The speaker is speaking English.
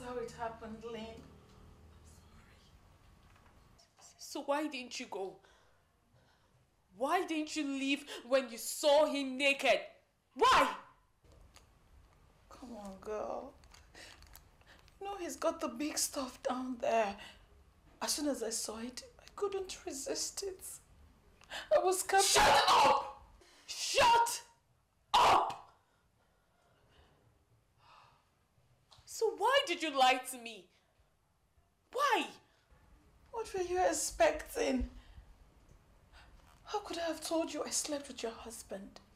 how it happened, Lynn. So why didn't you go? Why didn't you leave when you saw him naked? Why? Come on, girl. You know he's got the big stuff down there. As soon as I saw it, I couldn't resist it. I was captured. Shut up! Shut up! So why did you lie to me? Why? What were you expecting? How could I have told you I slept with your husband?